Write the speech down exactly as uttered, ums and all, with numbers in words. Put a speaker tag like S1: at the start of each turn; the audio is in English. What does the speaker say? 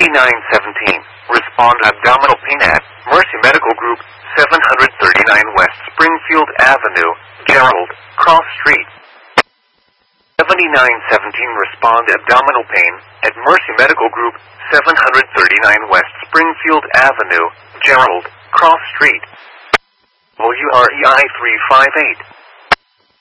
S1: seventy-nine seventeen. Respond abdominal pain at Mercy Medical Group, seven thirty-nine West Springfield Avenue, Gerald, Cross Street. seventy-nine seventeen. Respond abdominal pain at Mercy Medical Group, seven thirty-nine West Springfield Avenue, Gerald, Cross Street. W R E I three five eight.